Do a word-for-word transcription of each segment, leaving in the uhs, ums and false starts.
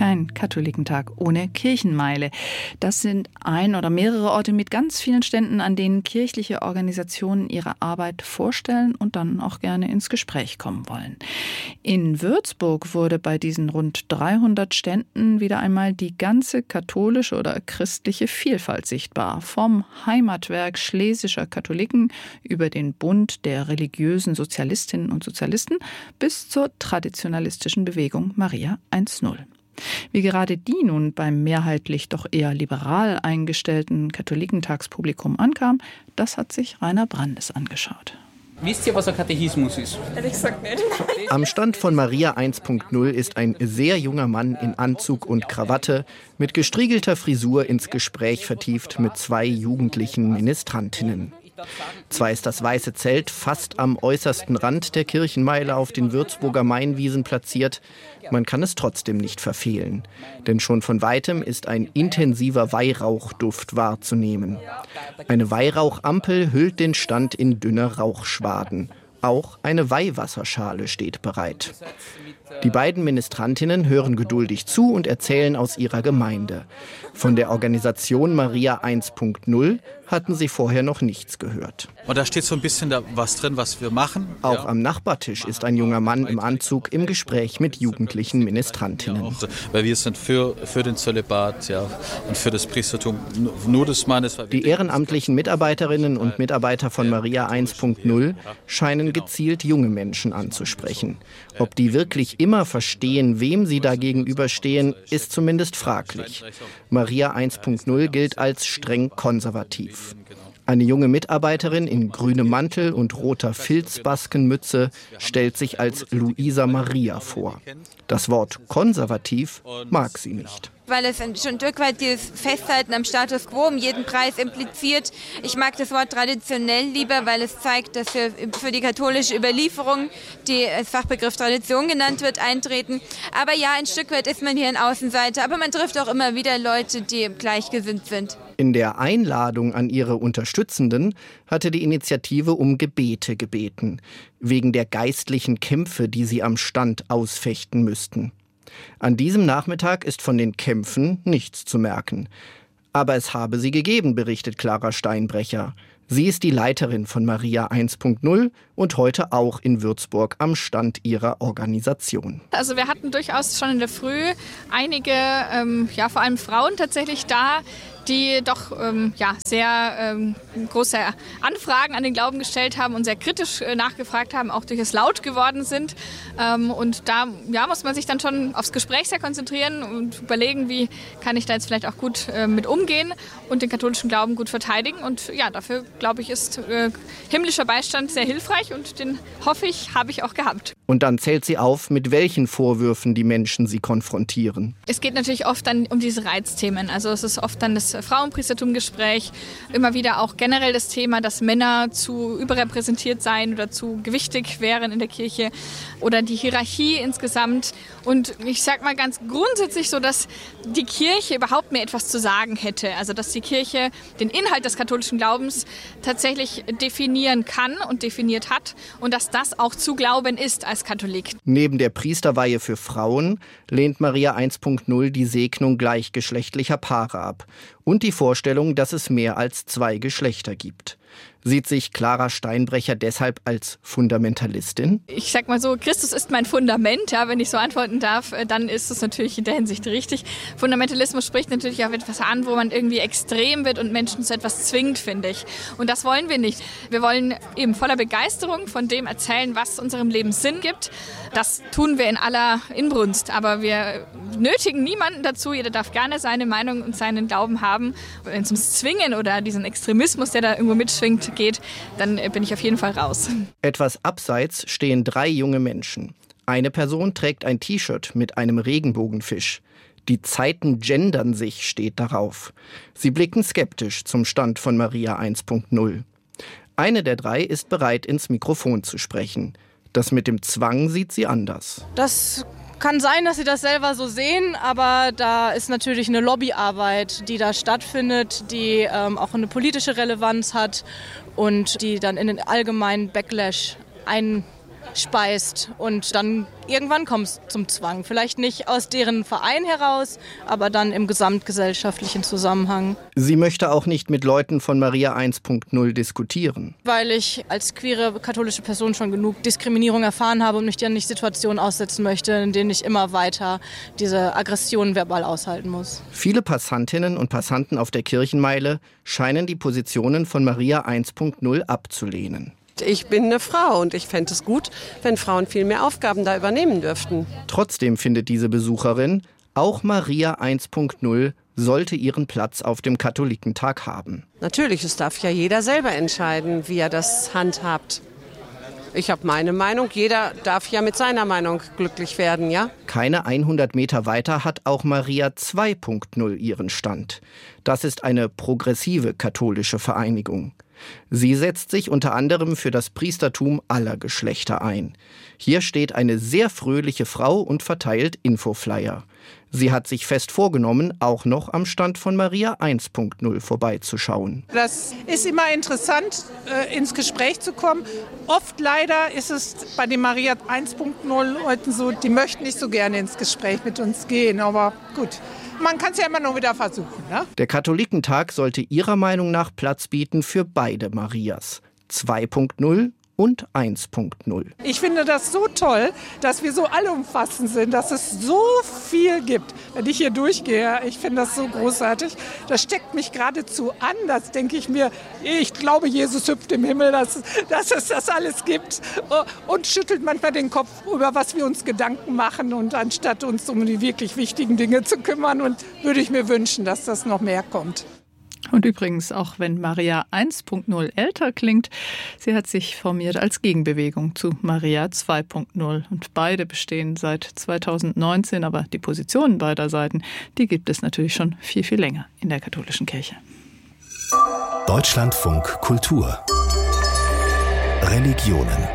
Kein Katholikentag ohne Kirchenmeile. Das sind ein oder mehrere Orte mit ganz vielen Ständen, an denen kirchliche Organisationen ihre Arbeit vorstellen und dann auch gerne ins Gespräch kommen wollen. In Würzburg wurde bei diesen rund dreihundert Ständen wieder einmal die ganze katholische oder christliche Vielfalt sichtbar. Vom Heimatwerk schlesischer Katholiken über den Bund der religiösen Sozialistinnen und Sozialisten bis zur traditionalistischen Bewegung Maria eins null. Wie gerade die nun beim mehrheitlich doch eher liberal eingestellten Katholikentagspublikum ankam, das hat sich Rainer Brandes angeschaut. Wisst ihr, was ein Katechismus ist? Ehrlich gesagt nicht. Am Stand von Maria eins Punkt null ist ein sehr junger Mann in Anzug und Krawatte mit gestriegelter Frisur ins Gespräch vertieft mit zwei jugendlichen Ministrantinnen. Zwar ist das weiße Zelt fast am äußersten Rand der Kirchenmeile auf den Würzburger Mainwiesen platziert, man kann es trotzdem nicht verfehlen. Denn schon von weitem ist ein intensiver Weihrauchduft wahrzunehmen. Eine Weihrauchampel hüllt den Stand in dünne Rauchschwaden. Auch eine Weihwasserschale steht bereit. Die beiden Ministrantinnen hören geduldig zu und erzählen aus ihrer Gemeinde. Von der Organisation Maria eins Punkt null hatten sie vorher noch nichts gehört. Und da steht so ein bisschen da was drin, was wir machen. Auch ja. am Nachbartisch ist ein junger Mann im Anzug im Gespräch mit jugendlichen Ministrantinnen. Ja, auch, weil wir sind für, für den Zölibat, ja, und für das Priestertum nur des Mannes. Die ehrenamtlichen Mitarbeiterinnen und Mitarbeiter von Maria eins Punkt null scheinen gezielt junge Menschen anzusprechen. Ob die wirklich immer verstehen, wem sie da gegenüberstehen, ist zumindest fraglich. Maria eins Punkt null gilt als streng konservativ. Eine junge Mitarbeiterin in grünem Mantel und roter Filzbaskenmütze stellt sich als Luisa Maria vor. Das Wort konservativ mag sie nicht. Weil es schon ein Stück weit dieses Festhalten am Status quo um jeden Preis impliziert. Ich mag das Wort traditionell lieber, weil es zeigt, dass wir für die katholische Überlieferung, die als Fachbegriff Tradition genannt wird, eintreten. Aber ja, ein Stück weit ist man hier ein Außenseiter, aber man trifft auch immer wieder Leute, die gleichgesinnt sind. In der Einladung an ihre Unterstützenden hatte die Initiative um Gebete gebeten, wegen der geistlichen Kämpfe, die sie am Stand ausfechten müssten. An diesem Nachmittag ist von den Kämpfen nichts zu merken. Aber es habe sie gegeben, berichtet Clara Steinbrecher. Sie ist die Leiterin von Maria eins Punkt null und heute auch in Würzburg am Stand ihrer Organisation. Also wir hatten durchaus schon in der Früh einige, ähm, ja vor allem Frauen tatsächlich da, die doch ähm, ja, sehr ähm, große Anfragen an den Glauben gestellt haben und sehr kritisch äh, nachgefragt haben, auch durchaus laut geworden sind. Ähm, und da ja, muss man sich dann schon aufs Gespräch sehr konzentrieren und überlegen, wie kann ich da jetzt vielleicht auch gut äh, mit umgehen und den katholischen Glauben gut verteidigen. Und ja, dafür, glaube ich, ist äh, himmlischer Beistand sehr hilfreich und den hoffe ich, habe ich auch gehabt. Und dann zählt sie auf, mit welchen Vorwürfen die Menschen sie konfrontieren. Es geht natürlich oft dann um diese Reizthemen. Also es ist oft dann das Frauenpriestertum-Gespräch, immer wieder auch generell das Thema, dass Männer zu überrepräsentiert seien oder zu gewichtig wären in der Kirche oder die Hierarchie insgesamt. Und ich sage mal ganz grundsätzlich so, dass die Kirche überhaupt mehr etwas zu sagen hätte. Also dass die Kirche den Inhalt des katholischen Glaubens tatsächlich definieren kann und definiert hat und dass das auch zu glauben ist als Katholik. Neben der Priesterweihe für Frauen lehnt Maria eins Punkt null die Segnung gleichgeschlechtlicher Paare ab und die Vorstellung, dass es mehr als zwei Geschlechter gibt. Sieht sich Clara Steinbrecher deshalb als Fundamentalistin? Ich sag mal so, Christus ist mein Fundament, ja, wenn ich so antworten darf, dann ist es natürlich in der Hinsicht richtig. Fundamentalismus spricht natürlich auch etwas an, wo man irgendwie extrem wird und Menschen zu etwas zwingt, finde ich. Und das wollen wir nicht. Wir wollen eben voller Begeisterung von dem erzählen, was unserem Leben Sinn gibt. Das tun wir in aller Inbrunst, aber wir nötigen niemanden dazu. Jeder darf gerne seine Meinung und seinen Glauben haben. Wenn es ums Zwingen oder diesen Extremismus, der da irgendwo mitschwingt, geht, dann bin ich auf jeden Fall raus. Etwas abseits stehen drei junge Menschen. Eine Person trägt ein T-Shirt mit einem Regenbogenfisch. Die Zeiten gendern sich, steht darauf. Sie blicken skeptisch zum Stand von Maria eins Punkt null. Eine der drei ist bereit, ins Mikrofon zu sprechen. Das mit dem Zwang sieht sie anders. Das kann sein, dass sie das selber so sehen, aber da ist natürlich eine Lobbyarbeit, die da stattfindet, die ähm, auch eine politische Relevanz hat und die dann in den allgemeinen Backlash ein, speist. Und dann irgendwann kommt es zum Zwang. Vielleicht nicht aus deren Verein heraus, aber dann im gesamtgesellschaftlichen Zusammenhang. Sie möchte auch nicht mit Leuten von Maria eins Punkt null diskutieren. Weil ich als queere katholische Person schon genug Diskriminierung erfahren habe und mich dann nicht Situationen aussetzen möchte, in denen ich immer weiter diese Aggressionen verbal aushalten muss. Viele Passantinnen und Passanten auf der Kirchenmeile scheinen die Positionen von Maria eins Punkt null abzulehnen. Ich bin eine Frau und ich fände es gut, wenn Frauen viel mehr Aufgaben da übernehmen dürften. Trotzdem findet diese Besucherin, auch Maria eins Punkt null sollte ihren Platz auf dem Katholikentag haben. Natürlich, es darf ja jeder selber entscheiden, wie er das handhabt. Ich habe meine Meinung, jeder darf ja mit seiner Meinung glücklich werden, ja? Keine hundert Meter weiter hat auch Maria zwei Punkt null ihren Stand. Das ist eine progressive katholische Vereinigung. Sie setzt sich unter anderem für das Priestertum aller Geschlechter ein. Hier steht eine sehr fröhliche Frau und verteilt Infoflyer. Sie hat sich fest vorgenommen, auch noch am Stand von Maria eins Punkt null vorbeizuschauen. Das ist immer interessant, äh, ins Gespräch zu kommen. Oft leider ist es bei den Maria eins Punkt null Leuten so, die möchten nicht so gerne ins Gespräch mit uns gehen. Aber gut, man kann es ja immer noch wieder versuchen, ne? Der Katholikentag sollte ihrer Meinung nach Platz bieten für beide Marias. zwei Punkt null und eins Punkt null. Ich finde das so toll, dass wir so allumfassend sind, dass es so viel gibt. Wenn ich hier durchgehe, ich finde das so großartig. Das steckt mich geradezu an. Das denke ich mir, ich glaube, Jesus hüpft im Himmel, dass, dass es das alles gibt. Und schüttelt manchmal den Kopf, über was wir uns Gedanken machen. Und anstatt uns um die wirklich wichtigen Dinge zu kümmern, und würde ich mir wünschen, dass das noch mehr kommt. Und übrigens, auch wenn Maria eins Punkt null älter klingt, sie hat sich formiert als Gegenbewegung zu Maria zwei Punkt null. Und beide bestehen seit zweitausendneunzehn, aber die Positionen beider Seiten, die gibt es natürlich schon viel, viel länger in der katholischen Kirche. Deutschlandfunk Kultur Religionen.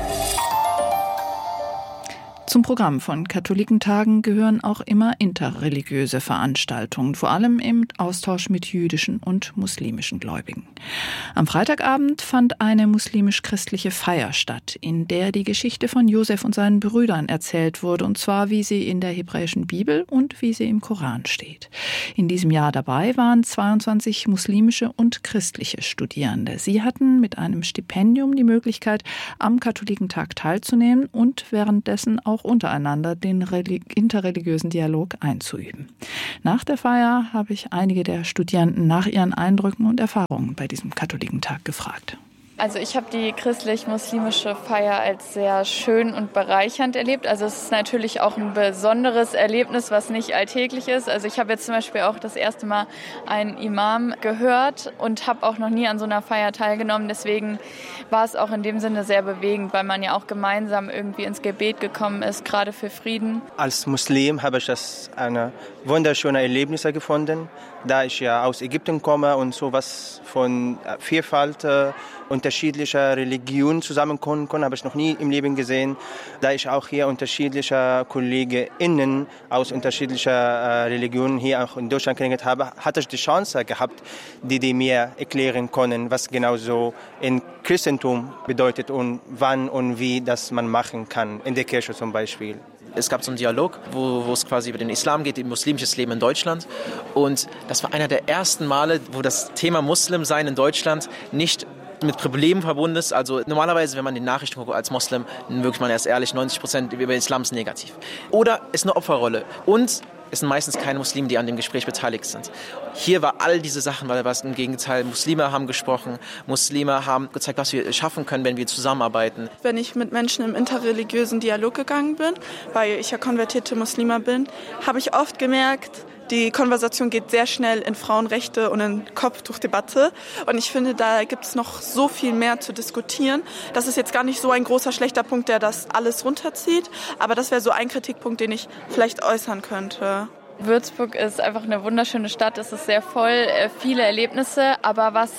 Zum Programm von Katholikentagen gehören auch immer interreligiöse Veranstaltungen, vor allem im Austausch mit jüdischen und muslimischen Gläubigen. Am Freitagabend fand eine muslimisch-christliche Feier statt, in der die Geschichte von Josef und seinen Brüdern erzählt wurde, und zwar wie sie in der hebräischen Bibel und wie sie im Koran steht. In diesem Jahr dabei waren zweiundzwanzig muslimische und christliche Studierende. Sie hatten mit einem Stipendium die Möglichkeit, am Katholikentag teilzunehmen und währenddessen auch untereinander den interreligiösen Dialog einzuüben. Nach der Feier habe ich einige der Studierenden nach ihren Eindrücken und Erfahrungen bei diesem Katholikentag gefragt. Also ich habe die christlich-muslimische Feier als sehr schön und bereichernd erlebt. Also es ist natürlich auch ein besonderes Erlebnis, was nicht alltäglich ist. Also ich habe jetzt zum Beispiel auch das erste Mal einen Imam gehört und habe auch noch nie an so einer Feier teilgenommen. Deswegen war es auch in dem Sinne sehr bewegend, weil man ja auch gemeinsam irgendwie ins Gebet gekommen ist, gerade für Frieden. Als Muslim habe ich das eine wunderschöne Erlebnis gefunden, da ich ja aus Ägypten komme und sowas von Vielfalt äh, unterschiedlicher Religionen zusammenkommen können, habe ich noch nie im Leben gesehen. Da ich auch hier unterschiedliche KollegInnen aus unterschiedlichen äh, Religionen hier auch in Deutschland kennengelernt habe, hatte ich die Chance gehabt, die, die mir erklären können, was genau so in Christentum bedeutet und wann und wie das man machen kann, in der Kirche zum Beispiel. Es gab so einen Dialog, wo, wo es quasi über den Islam geht, über muslimisches Leben in Deutschland. Und das war einer der ersten Male, wo das Thema Muslimsein in Deutschland nicht mit Problemen verbunden ist. Also normalerweise, wenn man die Nachrichten guckt als Muslim, wirklich mal erst ehrlich, neunzig Prozent über Islam ist negativ. Oder ist eine Opferrolle. Und es sind meistens keine Muslime, die an dem Gespräch beteiligt sind. Hier war all diese Sachen, weil was im Gegenteil, Muslime haben gesprochen, Muslime haben gezeigt, was wir schaffen können, wenn wir zusammenarbeiten. Wenn ich mit Menschen im interreligiösen Dialog gegangen bin, weil ich ja konvertierte Muslima bin, habe ich oft gemerkt, die Konversation geht sehr schnell in Frauenrechte und in Kopftuchdebatte. Und ich finde, da gibt es noch so viel mehr zu diskutieren. Das ist jetzt gar nicht so ein großer, schlechter Punkt, der das alles runterzieht. Aber das wäre so ein Kritikpunkt, den ich vielleicht äußern könnte. Würzburg ist einfach eine wunderschöne Stadt. Es ist sehr voll, viele Erlebnisse. Aber was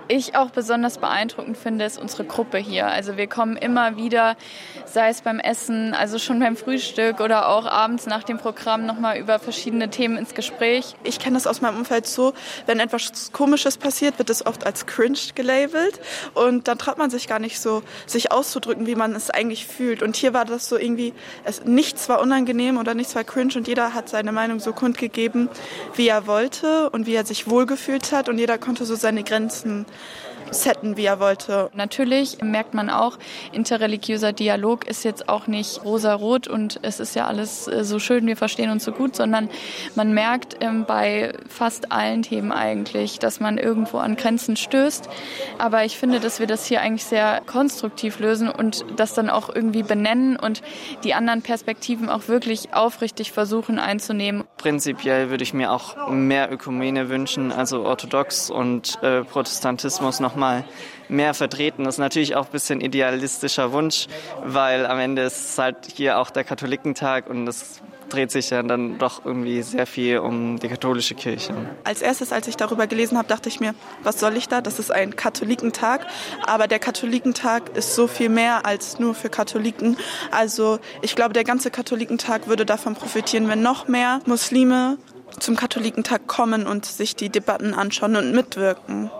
ich auch besonders beeindruckend finde, ist unsere Gruppe hier. Also wir kommen immer wieder, sei es beim Essen, also schon beim Frühstück oder auch abends nach dem Programm nochmal über verschiedene Themen ins Gespräch. Ich kenne das aus meinem Umfeld so, wenn etwas Komisches passiert, wird es oft als cringe gelabelt und dann traut man sich gar nicht so, sich auszudrücken, wie man es eigentlich fühlt. Und hier war das so irgendwie, es, nichts war unangenehm oder nichts war cringe und jeder hat seine Meinung so kundgegeben, wie er wollte und wie er sich wohlgefühlt hat und jeder konnte so seine Grenzen setten, wie er wollte. Natürlich merkt man auch, interreligiöser Dialog ist jetzt auch nicht rosa-rot und es ist ja alles so schön, wir verstehen uns so gut, sondern man merkt ähm, bei fast allen Themen eigentlich, dass man irgendwo an Grenzen stößt. Aber ich finde, dass wir das hier eigentlich sehr konstruktiv lösen und das dann auch irgendwie benennen und die anderen Perspektiven auch wirklich aufrichtig versuchen einzunehmen. Prinzipiell würde ich mir auch mehr Ökumene wünschen, also Orthodox und äh, Protestantismus noch mal mehr vertreten. Das ist natürlich auch ein bisschen idealistischer Wunsch, weil am Ende ist es halt hier auch der Katholikentag und es dreht sich ja dann doch irgendwie sehr viel um die katholische Kirche. Als erstes, als ich darüber gelesen habe, dachte ich mir, was soll ich da? Das ist ein Katholikentag, aber der Katholikentag ist so viel mehr als nur für Katholiken. Also ich glaube, der ganze Katholikentag würde davon profitieren, wenn noch mehr Muslime zum Katholikentag kommen und sich die Debatten anschauen und mitwirken.